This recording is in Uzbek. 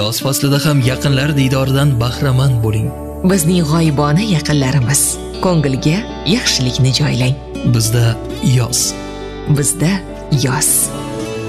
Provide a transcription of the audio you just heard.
Yoz faslida ham yaqinlar diydoridan bahramand bo'ling. Bizning g'oyibona yaqinlarimiz, ko'ngilga yaxshilikni joylang. Bizda yoz. Bizda yoz.